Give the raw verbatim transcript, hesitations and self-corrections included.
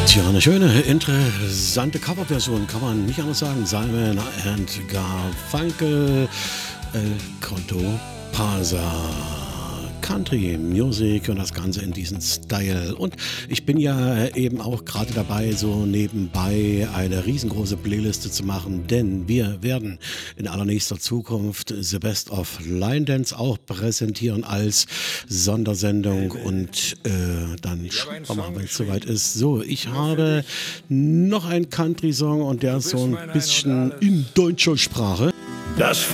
Tja, eine schöne, interessante Coverversion, kann man nicht anders sagen. Simon and Garfunkel, El Conto Pasa. Country Music und das Ganze in diesem Style. Und ich bin ja eben auch gerade dabei, so nebenbei eine riesengroße Playliste zu machen, denn wir werden in allernächster Zukunft The Best of Line Dance auch präsentieren als Sondersendung und äh, dann schauen wir mal, wenn es soweit ist. So, ich habe noch einen Country-Song und der ist so ein bisschen in deutscher Sprache. Das